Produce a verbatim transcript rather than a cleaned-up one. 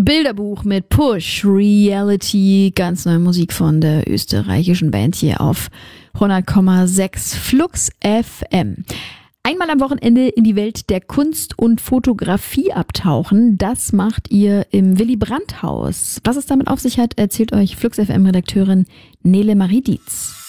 Bilderbuch mit Push, Reality, ganz neue Musik von der österreichischen Band hier auf hundert Komma sechs Flux F M. Einmal am Wochenende in die Welt der Kunst und Fotografie abtauchen, das macht ihr im Willy Brandt Haus. Was es damit auf sich hat, erzählt euch Flux F M-Redakteurin Nele Marie Dietz.